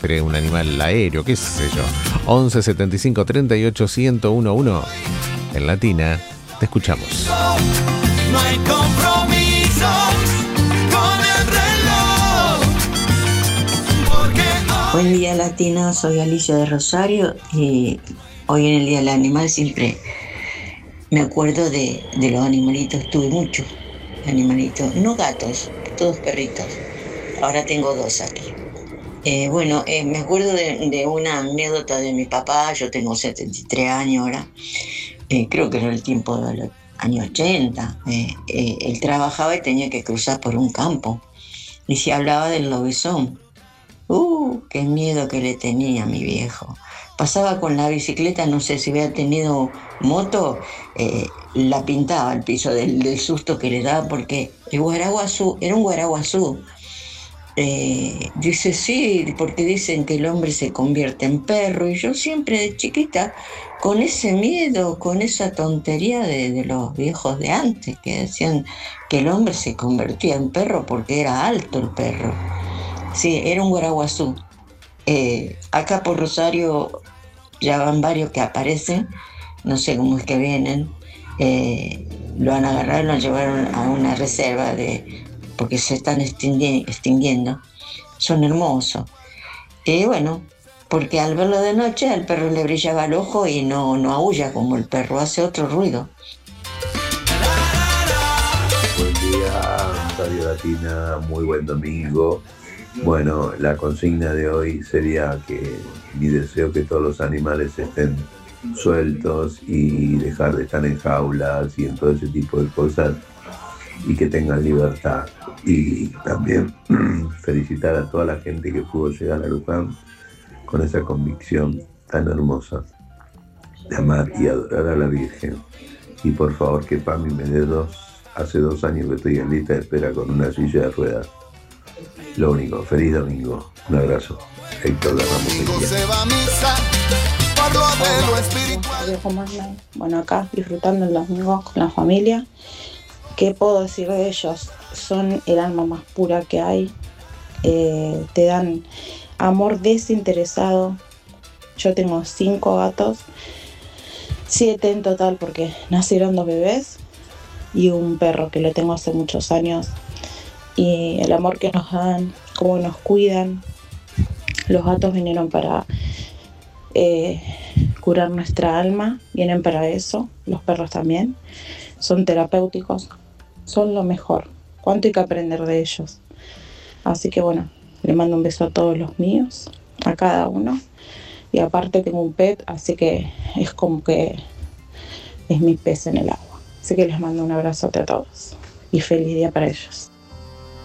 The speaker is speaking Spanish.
terrestre, un animal aéreo, qué sé yo. 11 75 38 1011. En Latina, te escuchamos. No hay compromiso con el reloj. Buen día, Latina. Soy Alicia de Rosario y hoy en el Día del Animal siempre me acuerdo de los animalitos. Tuve muchos animalitos, no gatos, todos perritos. Ahora tengo 2 aquí. Me acuerdo de una anécdota de mi papá. Yo tengo 73 años ahora. Creo que era el tiempo de los años 80. Él trabajaba y tenía que cruzar por un campo. Y se hablaba del lobezón. Qué miedo que le tenía a mi viejo. Pasaba con la bicicleta, no sé si había tenido moto, la pintaba el piso del susto que le daba, porque el guaraguazú era un guaraguazú. Dice sí, porque dicen que el hombre se convierte en perro, y yo siempre de chiquita, con ese miedo, con esa tontería de los viejos de antes, que decían que el hombre se convertía en perro porque era alto el perro. Sí, era un guaraguazú. Acá por Rosario ya van varios que aparecen, no sé cómo es que vienen. Lo van a agarrar, lo llevaron a una reserva porque se están extinguiendo. Son hermosos. Porque al verlo de noche al perro le brillaba el ojo y no aúlla como el perro, hace otro ruido. Buen día, Radio Latina, muy buen domingo. Bueno, la consigna de hoy sería que mi deseo que todos los animales estén sueltos y dejar de estar en jaulas y en todo ese tipo de cosas y que tengan libertad. Y también felicitar a toda la gente que pudo llegar a Luján con esa convicción tan hermosa de amar y adorar a la Virgen. Y por favor que Pami me dé hace 2 años que estoy en lista de espera con una silla de ruedas. Lo único, feliz domingo. Un abrazo. Héctor de Ramos. Bueno, acá disfrutando el domingo con la familia. ¿Qué puedo decir de ellos? Son el alma más pura que hay. Te dan amor desinteresado. Yo tengo 5 gatos, 7 en total porque nacieron 2 bebés y un perro que lo tengo hace muchos años. Y el amor que nos dan, cómo nos cuidan. Los gatos vinieron para curar nuestra alma, vienen para eso, los perros también. Son terapéuticos, son lo mejor. ¿Cuánto hay que aprender de ellos? Así que bueno, le mando un beso a todos los míos, a cada uno. Y aparte tengo un pet, así que es como que es mi pez en el agua. Así que les mando un abrazote a todos y feliz día para ellos.